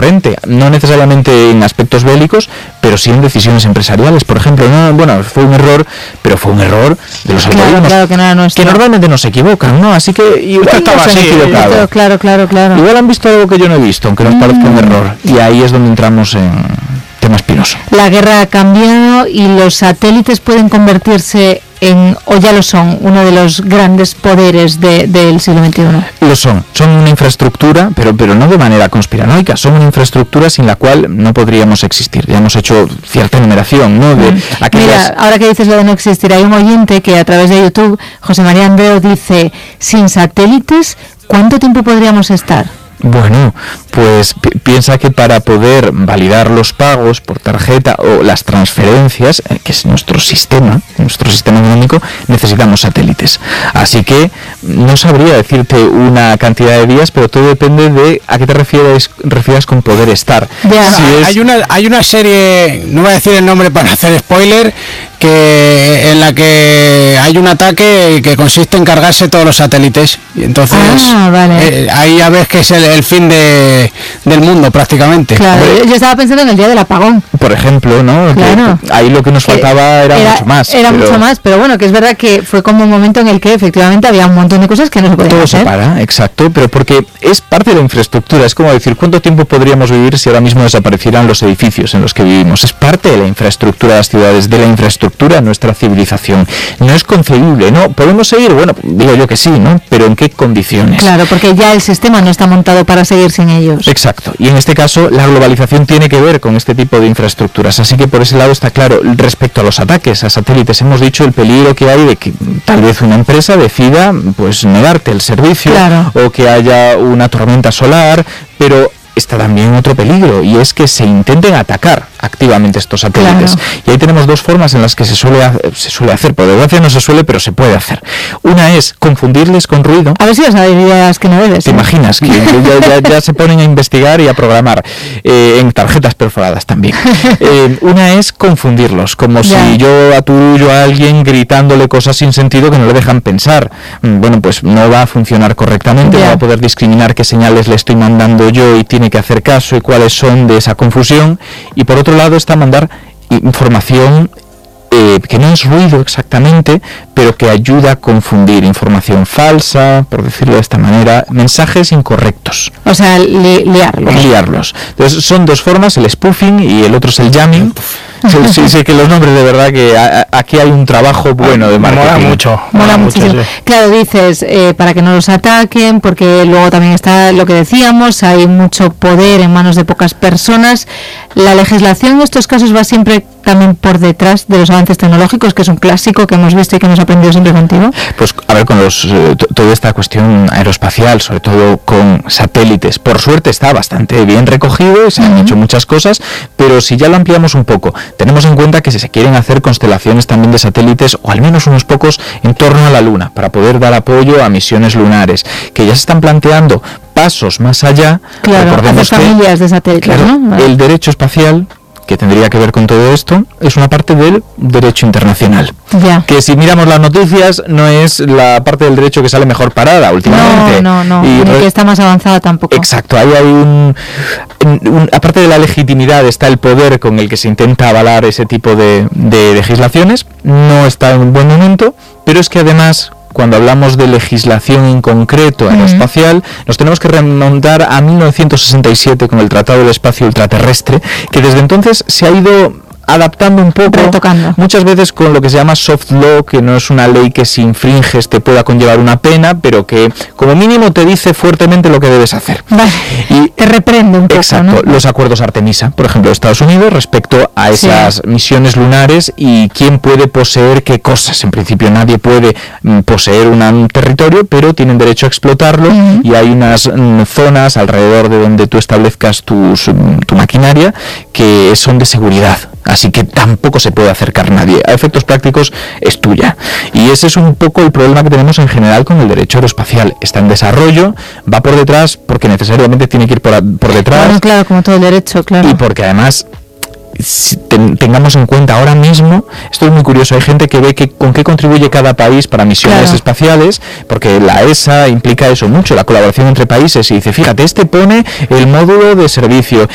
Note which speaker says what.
Speaker 1: recurrente, no necesariamente en aspectos bélicos, pero sí en decisiones empresariales. Por ejemplo, fue un error, pero fue un error de los algoritmos,
Speaker 2: claro, que normalmente
Speaker 1: no se equivocan, ¿no? Así que igual
Speaker 2: estaba
Speaker 1: no se han equivocado. Claro.
Speaker 2: Igual
Speaker 1: han visto algo que yo no he visto, aunque nos parezca un error. Y ahí es donde entramos en tema espinoso.
Speaker 2: La guerra ha cambiado y los satélites pueden convertirse o ya lo son, uno de los grandes poderes del siglo XXI.
Speaker 1: Lo son una infraestructura, pero no de manera conspiranoica, son una infraestructura sin la cual no podríamos existir. Ya hemos hecho cierta enumeración, ¿no?
Speaker 2: Mira, ahora que dices lo de no existir, hay un oyente que a través de YouTube, José María Andreu, dice, sin satélites, ¿cuánto tiempo podríamos estar?
Speaker 1: Bueno, pues piensa que para poder validar los pagos por tarjeta o las transferencias, que es nuestro sistema económico, necesitamos satélites. Así que no sabría decirte una cantidad de días, pero todo depende de a qué te refieras con poder estar.
Speaker 3: Hay una serie, no voy a decir el nombre para hacer spoiler, en la que hay un ataque que consiste en cargarse todos los satélites y entonces
Speaker 2: vale.
Speaker 3: Ahí ya ves que es el fin del mundo prácticamente.
Speaker 2: Claro, yo estaba pensando en el día del apagón,
Speaker 1: por ejemplo, ¿no?
Speaker 2: Claro.
Speaker 1: Ahí lo que nos faltaba era mucho más,
Speaker 2: pero bueno, que es verdad que fue como un momento en el que efectivamente había un montón de cosas que no se podían hacer.
Speaker 1: Todo se para, exacto, pero porque es parte de la infraestructura. Es como decir, ¿cuánto tiempo podríamos vivir si ahora mismo desaparecieran los edificios en los que vivimos? Es parte de la infraestructura de las ciudades, de la infraestructura de nuestra civilización. No es concebible, ¿no? ¿Podemos seguir? Bueno, digo yo que sí, ¿no? Pero ¿en qué condiciones?
Speaker 2: Claro, porque ya el sistema no está montado para seguir sin ellos.
Speaker 1: Exacto, y en este caso la globalización tiene que ver con este tipo de infraestructuras, así que por ese lado está claro. Respecto a los ataques a satélites, hemos dicho el peligro que hay de que tal vez una empresa decida pues negarte el servicio,
Speaker 2: claro,
Speaker 1: o que haya una tormenta solar, pero está también otro peligro, y es que se intenten atacar activamente estos satélites.
Speaker 2: Claro.
Speaker 1: Y ahí tenemos dos formas en las que se suele hacer. Por desgracia no se suele, pero se puede hacer. Una es confundirles con ruido.
Speaker 2: A ver si os dais ideas que no debes.
Speaker 1: ¿Te imaginas? Que ya se ponen a investigar y a programar en tarjetas perforadas también. Una es confundirlos, como si yo atullo a alguien gritándole cosas sin sentido que no le dejan pensar. Bueno, pues no va a funcionar correctamente, no va a poder discriminar qué señales le estoy mandando yo y tiene que hacer caso y cuáles son de esa confusión. Y por otro lado está mandar información que no es ruido exactamente, pero que ayuda a confundir, información falsa, por decirlo de esta manera, mensajes incorrectos.
Speaker 2: O sea, liarlos.
Speaker 1: Entonces son dos formas, el spoofing y el otro es el jamming. Sí, que los nombres, de verdad que aquí hay un trabajo bueno de marketing.
Speaker 2: Mola muchísimo. Sí. Claro, dices, para que no los ataquen, porque luego también está lo que decíamos, hay mucho poder en manos de pocas personas. La legislación en estos casos va siempre también por detrás de los avances tecnológicos, que es un clásico que hemos visto y que hemos aprendido siempre contigo.
Speaker 1: Pues a ver, con toda esta cuestión aeroespacial, sobre todo con satélites, por suerte está bastante bien recogido, se han hecho muchas cosas, pero si ya lo ampliamos un poco, tenemos en cuenta que se quieren hacer constelaciones también de satélites, o al menos unos pocos, en torno a la Luna, para poder dar apoyo a misiones lunares, que ya se están planteando pasos más allá.
Speaker 2: Claro, hacer familias de satélites,
Speaker 1: claro, ¿no? El derecho espacial, que tendría que ver con todo esto, es una parte del derecho internacional. Que si miramos las noticias, no es la parte del derecho que sale mejor parada últimamente.
Speaker 2: No, y que está más avanzada tampoco.
Speaker 1: Exacto, ahí hay aparte de la legitimidad, está el poder con el que se intenta avalar ese tipo de legislaciones. No está en un buen momento, pero es que además, cuando hablamos de legislación en concreto aeroespacial, nos tenemos que remontar a 1967 con el Tratado del Espacio Ultraterrestre, que desde entonces se ha ido adaptando un poco,
Speaker 2: retocando.
Speaker 1: Muchas veces con lo que se llama soft law, que no es una ley que si infringes te pueda conllevar una pena, pero que como mínimo te dice fuertemente lo que debes hacer.
Speaker 2: Vale. Y te reprende un poco.
Speaker 1: Exacto, ¿no? Los acuerdos Artemisa, por ejemplo, de Estados Unidos, respecto a esas misiones lunares y quién puede poseer qué cosas. En principio nadie puede poseer un territorio, pero tienen derecho a explotarlo, y hay unas zonas alrededor de donde tú establezcas tu maquinaria que son de seguridad. Así que tampoco se puede acercar nadie. A efectos prácticos es tuya. Y ese es un poco el problema que tenemos en general con el derecho aeroespacial. Está en desarrollo, va por detrás porque necesariamente tiene que ir por detrás.
Speaker 2: Bueno, claro, como todo el derecho, claro.
Speaker 1: Y porque además, si tengamos en cuenta ahora mismo, esto es muy curioso, hay gente que ve que con qué contribuye cada país para misiones espaciales, porque la ESA implica eso mucho, la colaboración entre países, y dice, fíjate, este pone el módulo de servicio,